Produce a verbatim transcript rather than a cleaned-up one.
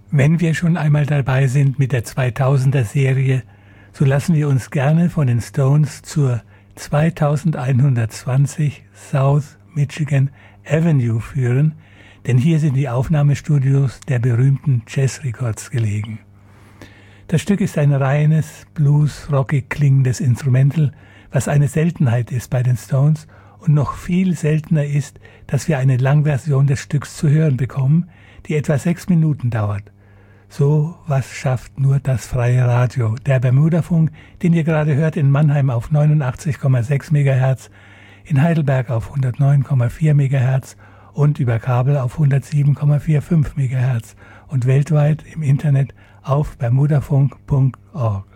Wenn wir schon einmal dabei sind mit der zweitausender-Serie, so lassen wir uns gerne von den Stones zur zweitausendeinhundertzwanzig South Michigan Avenue führen, denn hier sind die Aufnahmestudios der berühmten Jazz Records gelegen. Das Stück ist ein reines, blues-rockig klingendes Instrumental, was eine Seltenheit ist bei den Stones und noch viel seltener ist, dass wir eine Langversion des Stücks zu hören bekommen, die etwa sechs Minuten dauert. So was schafft nur das freie Radio. Der Bermudafunk, den ihr gerade hört, in Mannheim auf neunundachtzig Komma sechs Megahertz, in Heidelberg auf hundertneun Komma vier Megahertz und über Kabel auf hundertsieben Komma fünfundvierzig Megahertz und weltweit im Internet auf bermudafunk punkt org.